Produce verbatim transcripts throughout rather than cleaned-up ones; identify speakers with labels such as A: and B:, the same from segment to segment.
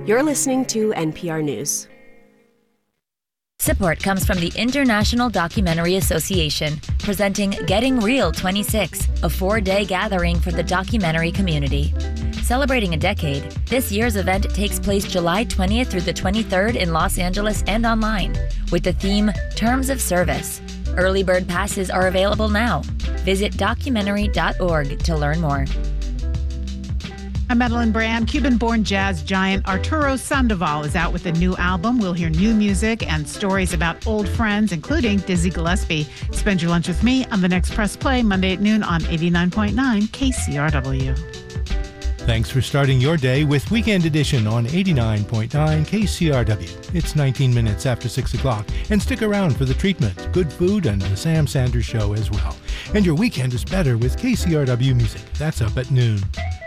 A: You're listening to N P R News.
B: Support comes from the International Documentary Association, presenting Getting Real twenty-six, a four-day gathering for the documentary community. Celebrating a decade, this year's event takes place July twentieth through the twenty-third in Los Angeles and online, with the theme Terms of Service. Early bird passes are available now. Visit documentary dot org to learn more.
C: I'm Madeline Brand. Cuban-born jazz giant Arturo Sandoval is out with a new album. We'll hear new music and stories about old friends, including Dizzy Gillespie. Spend your lunch with me on The Next Press Play, Monday at noon on eighty-nine point nine K C R W.
D: Thanks for starting your day with Weekend Edition on eighty-nine point nine K C R W. It's nineteen minutes after six o'clock, and stick around for the treatment, good food, and the Sam Sanders Show as well. And your weekend is better with K C R W music. That's up at noon.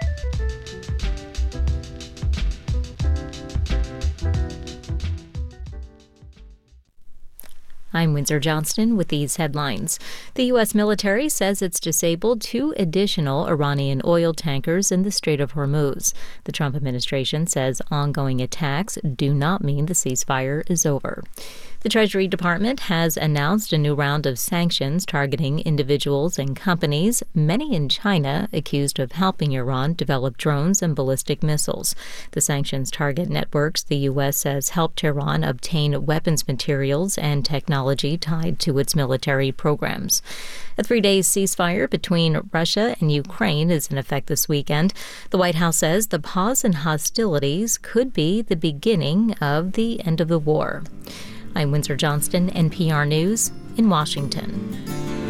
E: I'm Windsor Johnston with these headlines. The U S military says it's disabled two additional Iranian oil tankers in the Strait of Hormuz. The Trump administration says ongoing attacks do not mean the ceasefire is over. The Treasury Department has announced a new round of sanctions targeting individuals and companies, many in China, accused of helping Iran develop drones and ballistic missiles. The sanctions target networks the U S says helped Iran obtain weapons materials and technology tied to its military programs. A three-day ceasefire between Russia and Ukraine is in effect this weekend. The White House says the pause in hostilities could be the beginning of the end of the war. I'm Windsor Johnston, N P R News in Washington.